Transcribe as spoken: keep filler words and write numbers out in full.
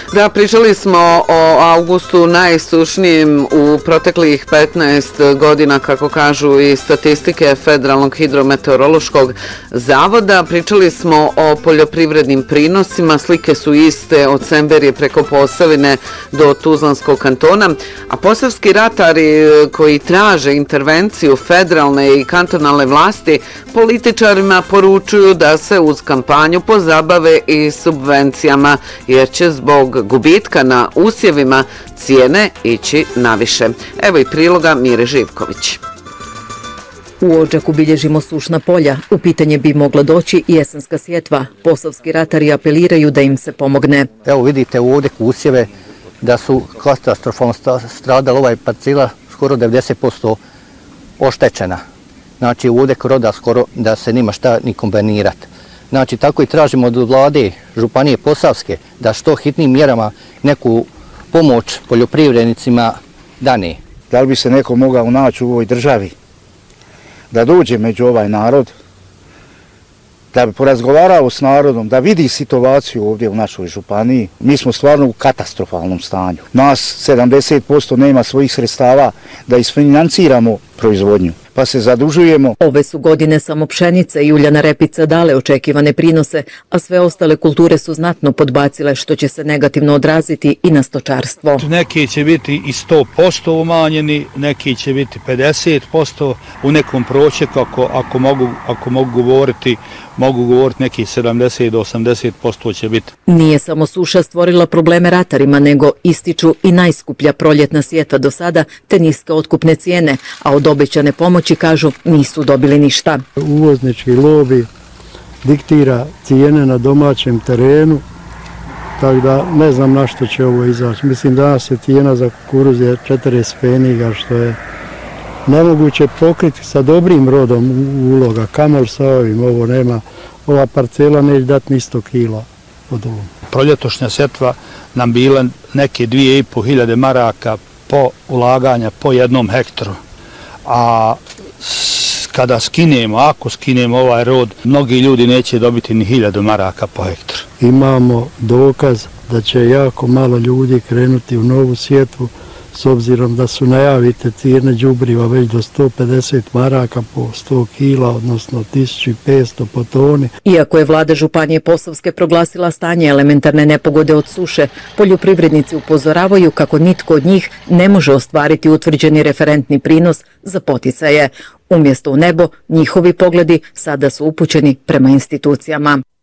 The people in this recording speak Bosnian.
Da, pričali smo o avgustu najsušnijem u proteklih petnaest godina, kako kažu i statistike Federalnog hidrometeorološkog zavoda. Pričali smo o poljoprivrednim prinosima, slike su iste od Semberije preko Posavine do Tuzlanskog kantona, a posavski ratari koji traže intervenciju federalne i kantonalne vlasti političarima poručuju da se uz kampanju pozabave i subvencijama, jer će zbog gubitka na usjevima cijene ići naviše. Evo i priloga Mire Živković. U Odžaku bilježimo sušna polja. U pitanje bi mogla doći i jesenska sjetva. Posavski ratari apeliraju da im se pomogne. Evo vidite ovdje usjeve da su katastrofalno stradala ovaj parcela, skoro devedeset posto oštećena. Znači ovdje kroda skoro da se nima šta ni kombinirati. Znači tako i tražimo od vlade Županije Posavske da što hitnim mjerama neku pomoć poljoprivrednicima dane. Da li bi se neko mogao naći u ovoj državi da dođe među ovaj narod, da bi porazgovarao s narodom, da vidi situaciju ovdje u našoj županiji. Mi smo stvarno u katastrofalnom stanju. Nas sedamdeset posto nema svojih sredstava da isfinanciramo proizvodnju, pa se zadužujemo. Ove su godine samo pšenica i uljana repica dale očekivane prinose, a sve ostale kulture su znatno podbacile, što će se negativno odraziti i na stočarstvo. Neki će biti i sto posto umanjeni, neki će biti pedeset posto, u nekom prosjeku, ako, ako, mogu, ako mogu govoriti, mogu govoriti neki sedamdeset do osamdeset posto će biti. Nije samo suša stvorila probleme ratarima, nego ističu i najskuplja proljetna sjetva do sada, te niske otkupne cijene, a od obećane pomoći, kažu, nisu dobili ništa. Uvoznički lobi diktira cijene na domaćem terenu, tako da ne znam na što će ovo izaći. Mislim, danas je cijena za kukuruz je četrdeset pfeniga, što je nemoguće pokriti sa dobrim rodom uloga. Kamol sa ovim, ovo nema, ova parcela neće dati ni sto kila od ovom. Proljetošnja sjetva nam bila neke dvije i po hiljade maraka po ulaganja po jednom hektaru. A kada skinemo, ako skinemo ovaj rod, mnogi ljudi neće dobiti ni hiljadu maraka po hektaru. Imamo dokaz da će jako malo ljudi krenuti u novu sjetvu, s obzirom da su najavite cijene đubriva već do sto pedeset maraka po sto kila, odnosno tisuću petsto po toni. Iako je vlada Županije Posavske proglasila stanje elementarne nepogode od suše, poljoprivrednici upozoravaju kako nitko od njih ne može ostvariti utvrđeni referentni prinos za poticaje. Umjesto u nebo, njihovi pogledi sada su upućeni prema institucijama.